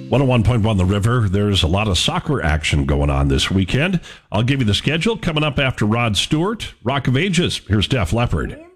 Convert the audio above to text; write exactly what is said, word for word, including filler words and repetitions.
one oh one point one The River. There's a lot of soccer action going on this weekend. I'll give you the schedule coming up after Rod Stewart. Rock of Ages. Here's Def Leppard.